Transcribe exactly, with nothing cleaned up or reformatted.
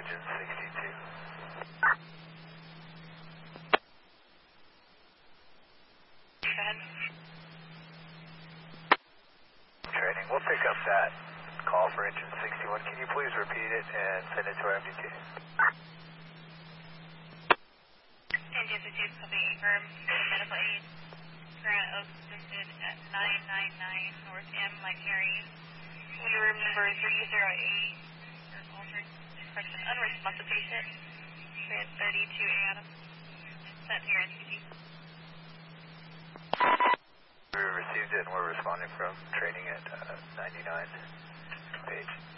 engine sixty-two. Training, we'll pick up that call for engine sixty-one. Can you please repeat it and send it to our M D T? Engine sixty-two, copy, confirm, medical aid, Grant Oaks, listed at nine nine nine North M, Mike Harry. We remember three zero eight, or altered, correction, unresponsive patient, Grant thirty-two Adam, set here in T V. We received it and we're responding from training at uh, ninety-nine page.